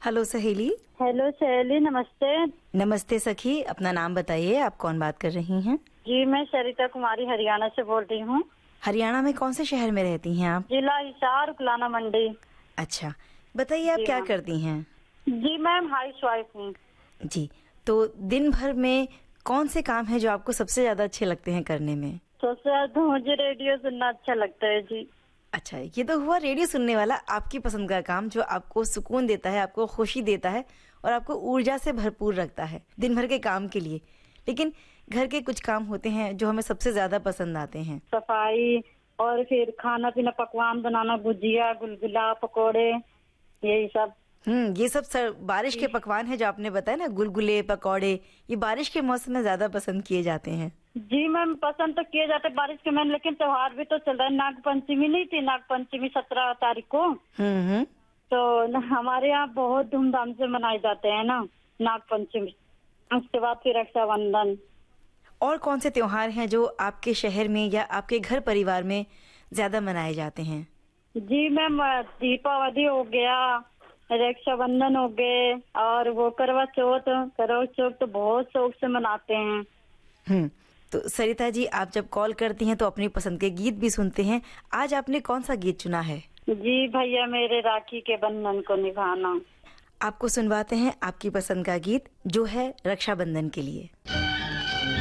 Hello सहेली। Hello सहेली, नमस्ते। नमस्ते सखी, अपना नाम बताइए, आप कौन बात कर रही हैं? जी, मैं सरिता कुमारी हरियाणा से बोल रही हूँ। हरियाणा में कौन से शहर में रहती हैं आप? जिला हिसार, कुलाना मंडी। अच्छा, बताइए आप जी क्या मैम। करती हैं? जी मैम, हाउस वाइफ हूँ। जी, तो दिन भर में कौन से काम हैं जो आपको सबसे ज्यादा अच्छे लगते हैं करने में? सबसे ज्यादा मुझे रेडियो सुनना अच्छा लगता है जी। अच्छा, ये तो हुआ रेडियो सुनने वाला आपकी पसंद का काम जो आपको सुकून देता है, आपको खुशी देता है और आपको ऊर्जा से भरपूर रखता है दिन भर के काम के लिए। लेकिन घर के कुछ काम होते हैं जो हमें सबसे ज्यादा पसंद आते हैं। सफाई और फिर खाना पीना, पकवान बनाना, गुजिया, गुलगुला, पकोड़े, यही सब। ये सब बारिश के पकवान है जो आपने बताया ना, गुलगुले पकौड़े, ये बारिश के मौसम में ज्यादा पसंद किए जाते हैं। जी मैम, पसंद तो किए जाते बारिश के मैम, लेकिन त्योहार भी तो चल रहा है। नाग पंचमी नहीं थी, नाग पंचमी 17 तारीख को। हम्म। तो हमारे यहाँ बहुत धूमधाम से मनाए जाते हैं ना नाग पंचमी। उसके बाद फिर रक्षाबंधन। और कौन से त्योहार हैं जो आपके शहर में या आपके घर परिवार में ज्यादा मनाए जाते हैं? जी मैम, दीपावली हो गया, रक्षाबंधन हो गए, और वो करवा चौथ तो बहुत शौक से मनाते हैं। तो सरिता जी, आप जब कॉल करती हैं तो अपनी पसंद के गीत भी सुनते हैं। आज आपने कौन सा गीत चुना है? जी भैया मेरे, राखी के बंधन को निभाना। आपको सुनवाते हैं आपकी पसंद का गीत जो है रक्षाबंधन के लिए।